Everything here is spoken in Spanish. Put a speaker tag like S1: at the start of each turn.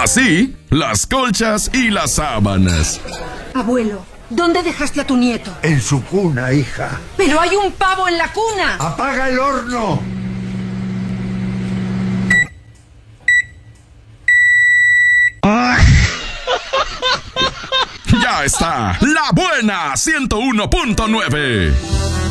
S1: Así, las colchas y las sábanas.
S2: Abuelo, ¿dónde dejaste a tu nieto?
S3: En su cuna, hija.
S2: ¡Pero hay un pavo en la cuna!
S3: ¡Apaga el horno!
S1: Ya está, La Buena 101.9.